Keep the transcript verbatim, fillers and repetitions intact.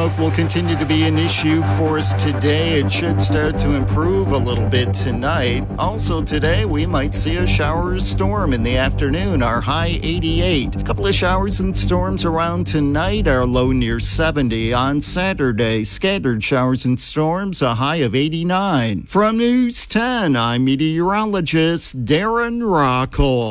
smoke will continue to be an issue for us today. It should start to improve a little bit tonight. Also today, we might see a shower or storm in the afternoon. Our high eighty-eight. A couple of showers and storms around tonight. Our low near seventy. On Saturday, scattered showers and storms, a high of eighty-nine. From News ten, I'm meteorologist Darren Rockall.